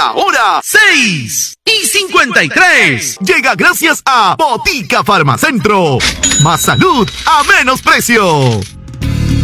La hora 6:53. Llega gracias a Botica Farmacentro. Más salud a menos precio.